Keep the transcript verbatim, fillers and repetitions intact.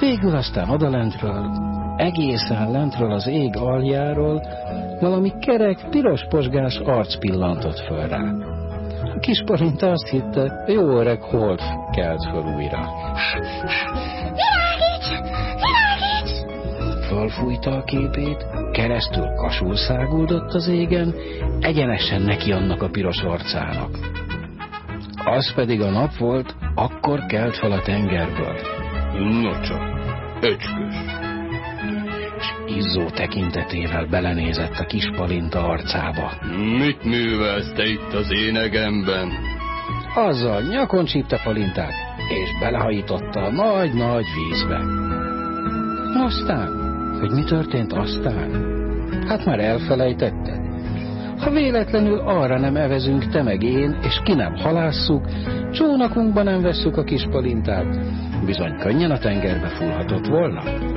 Végül aztán odalentről, egészen lentről az ég aljáról valami kerek, piros posgás arc pillantott föl rá. A kis Palinta azt hitte, jó öreg Holf kelt föl újra. Világíts! Világíts! Fölfújta a képét, keresztül kasul száguldott az égen, egyenesen neki annak a piros arcának. Az pedig a nap volt, akkor kelt fel a tengerből. No csak, öcskös. És izzó tekintetével belenézett a kis Palinta arcába. Mit művelsz te itt az énegemben? Azzal nyakon csípte Palintát, és belehajította a nagy-nagy vízbe. Aztán, hogy mi történt aztán? Hát már elfelejtetted. Ha véletlenül arra nem evezünk te meg én, és ki nem halásszuk, csónakunkba nem vesszük a kis Palintát, bizony könnyen a tengerbe fullhatott volna.